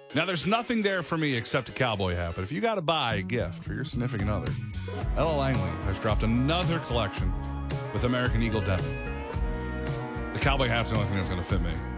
Now, there's nothing there for me except a cowboy hat, but if you got to buy a gift for your significant other, Ella Langley has dropped another collection with American Eagle denim. The cowboy hat's the only thing that's going to fit me.